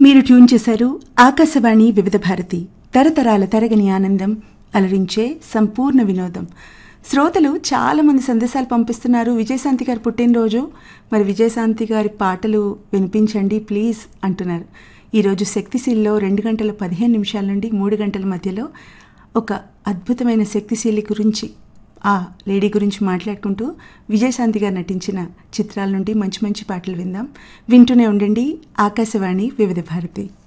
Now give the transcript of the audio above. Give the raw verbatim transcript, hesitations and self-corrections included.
మీరు ట్యూన్ చేశారు ఆకాశవాణి వివిధ భారతి, తరతరాల తరగని ఆనందం, అలరించే సంపూర్ణ వినోదం. శ్రోతలు చాలామంది సందేశాలు పంపిస్తున్నారు. విజయశాంతి గారి పుట్టినరోజు, మరి విజయశాంతి గారి పాటలు వినిపించండి ప్లీజ్ అంటున్నారు. ఈరోజు శక్తిశీల్లో రెండు గంటల పదిహేను నిమిషాల నుండి మూడు గంటల మధ్యలో ఒక అద్భుతమైన శక్తిశీలి గురించి, ఆ లేడీ గురించి మాట్లాడుకుంటూ విజయశాంతి గారు నటించిన చిత్రాల నుండి మంచి మంచి పాటలు విందాం. వింటూనే ఉండండి ఆకాశవాణి వివిధ భారతి.